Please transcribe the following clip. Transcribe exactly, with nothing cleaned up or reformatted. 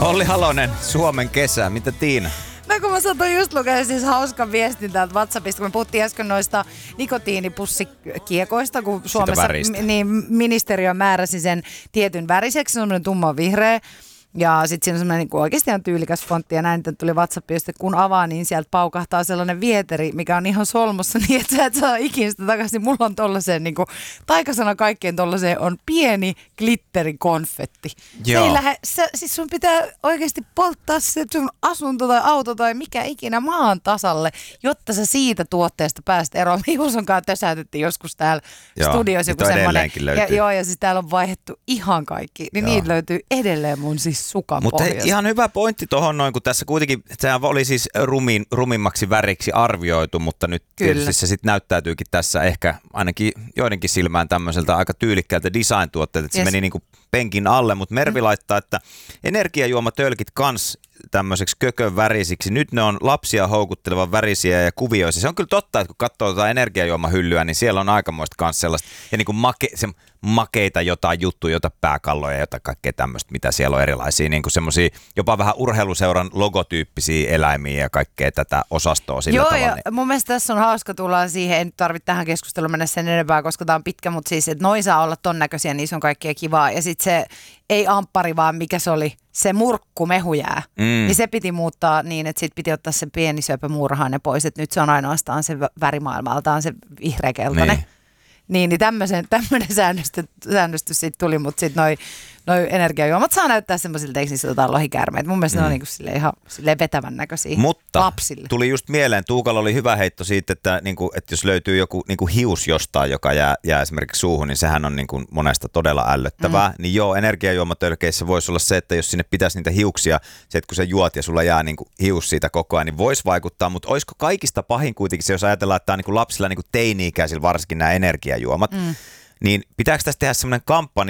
Olli Halonen, Suomen kesä. Mitä Tiina? No kun mä saatoin just lukea siis hauskan viestin täältä WhatsAppista, kun me puhuttiin äsken noista nikotiinipussikiekoista, kun Suomessa niin ministeriö määräsi sen tietyn väriseksi, semmoinen tumma vihreä. Ja sitten siinä on semmoinen niin oikeasti ihan tyylikäs fontti ja näin, että tuli WhatsApp, että kun avaa, niin sieltä paukahtaa sellainen vieteri, mikä on ihan solmussa niin, että sä et saa ikinä sitä takaisin. Mulla on tollaseen, niin kuin, taikasana kaikkeen tollaseen on pieni glitterikonfetti. Se ei lähde, sä, siis sun pitää oikeasti polttaa se sun asunto tai auto tai mikä ikinä maan tasalle, jotta sä siitä tuotteesta pääset eroon. Me Juusonkaan tösäytettiin joskus täällä joo, studiossa joku semmoinen. Ja, joo, ja siis täällä on vaihdettu ihan kaikki. Niin joo. Niitä löytyy edelleen mun siis mutta ihan hyvä pointti tuohon noin, kun tässä kuitenkin sehän oli siis rumin, rumimmaksi väriksi arvioitu, mutta nyt kyllä. Tietysti se sitten näyttäytyykin tässä ehkä ainakin joidenkin silmään tämmöiseltä aika tyylikkäältä design-tuotteelta, että yes. Se meni niin kuin penkin alle, mutta Mervi mm. laittaa, että energiajuomatölkit kans tämmöiseksi kökön värisiksi. Nyt ne on lapsia houkuttelevan värisiä ja kuvioisia. Se on kyllä totta, että kun katsoo jotain energiajuomahyllyä, niin siellä on aikamoista kans sellaista, ja niin kuin make, se, makeita jotain juttuja, jotain pääkalloja, jotain kaikkea tämmöistä, mitä siellä on erilaisia, niin kuin semmoisia jopa vähän urheiluseuran logotyyppisiä eläimiä ja kaikkea tätä osastoa sillä joo, tavalla. Joo, ja mun mielestä tässä on hauska tulla siihen, en tarvitse tähän keskusteluun mennä sen enempää, koska tämä on pitkä, mutta siis, että noi saa olla ton näköisiä, niin se on kaikkea kivaa. Ja sitten se ei amppari, vaan mikä se oli, se murkku mehujää, mm. niin se piti muuttaa niin, että sit piti ottaa se pieni syöpä muurahainen pois, että nyt se on ainoastaan se värimaailmaltaan se vihreäkeltainen. Niin. Niin, niin tämmöinen säännöstys, säännöstys siitä tuli, mutta sitten noi, noi energiajuomat saa näyttää semmoisilta, eikö niissä jotain lohikäärmeitä. Mun mielestä mm. ne on niinku silleen ihan silleen vetävän näköisiä mutta lapsille. Tuli just mieleen, Tuukalla oli hyvä heitto siitä, että, niinku, että jos löytyy joku niinku hius jostain, joka jää, jää esimerkiksi suuhun, niin sehän on niinku monesta todella ällöttävää. Mm. Niin joo, energiajuomatölkeissä voisi olla se, että jos sinne pitäisi niitä hiuksia, se, että kun sä juot ja sulla jää niinku hius siitä koko ajan, niin voisi vaikuttaa. Mutta olisiko kaikista pahin kuitenkin se, jos ajatellaan, että tämä on niinku lapsilla niinku teini-ikäisillä varsinkin nämä energiajuomat, mm. niin pitääkö tässä tehdä semmoinen kampanja,